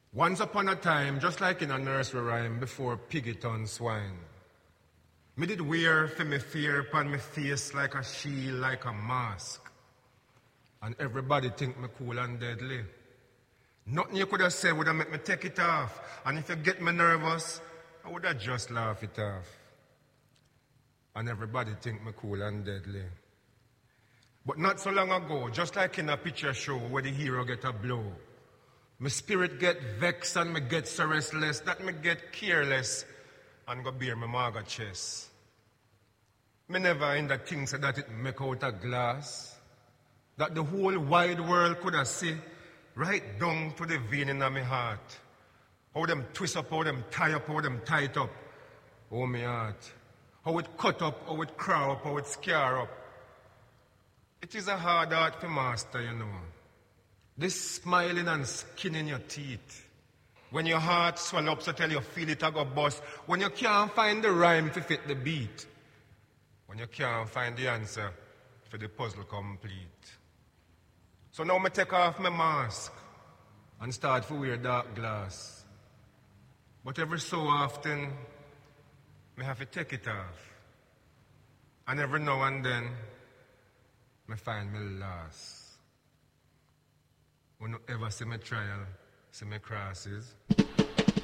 Once upon a time, just like in a nursery rhyme before piggy turned swine, me did wear for me fear upon me face like a shield, like a mask. And everybody think me cool and deadly. Nothing you could have said would have make me take it off. And if you get me nervous, I would have just laugh it off. And everybody think me cool and deadly. But not so long ago, just like in a picture show where the hero get a blow, my spirit get vexed and me get so restless that me get careless and go bear my maga chest. Me never in the things that it make out of glass, that the whole wide world could have see right down to the vein in my heart. How them twist up, how them tie up, how them tight up. Oh, my heart. How it cut up, how it crawl up, how it scare up. It is a hard art to master, you know. This smiling and skin in your teeth. When your heart swell up so tell you feel it a go bust. When you can't find the rhyme to fit the beat. When you can't find the answer for the puzzle complete. So now me take off my mask and start to wear dark glass. But every so often, me have to take it off. And every now and then, me find me lost. When you ever see me trial, see me crosses,